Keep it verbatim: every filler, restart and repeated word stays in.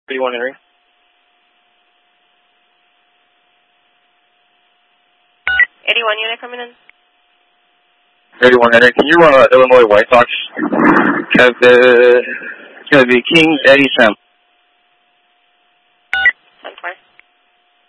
thirty-one Henry. eighty-one unit coming in. thirty-one Henry, can you run uh, Illinois White Sox? Have the, it's going to be King Eddie Sam.